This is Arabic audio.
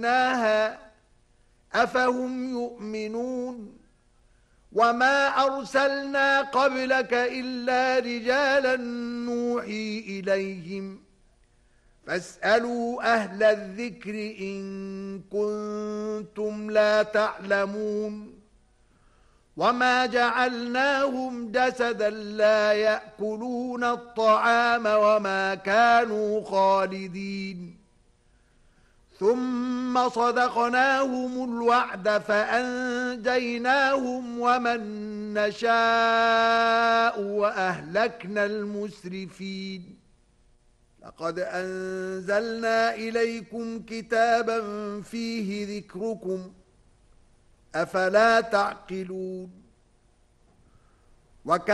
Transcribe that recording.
أفهم يؤمنون وما أرسلنا قبلك إلا رجالا نوحي إليهم فاسألوا أهل الذكر إن كنتم لا تعلمون وما جعلناهم جسدا لا يأكلون الطعام وما كانوا خالدين ثم صدقناهم الوعد فأنجيناهم ومن نشاء وأهلكنا المسرفين لقد أنزلنا إليكم كتابا فيه ذكركم أفلا تعقلون